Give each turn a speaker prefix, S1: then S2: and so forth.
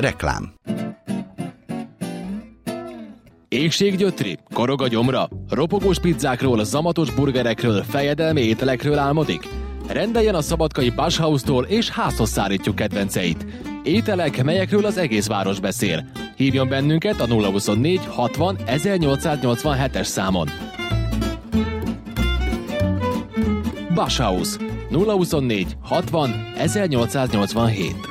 S1: Reklám.
S2: Éhséggyötri? Korog a gyomra? Ropogós pizzákról, zamatos burgerekről, fejedelmi ételekről álmodik? Rendeljen a szabadkai Basshaus-tól és házhoz szállítjuk kedvenceit. Ételek, melyekről az egész város beszél. Hívjon bennünket a 024 60 1887-es számon. Basshaus 024 60 1887.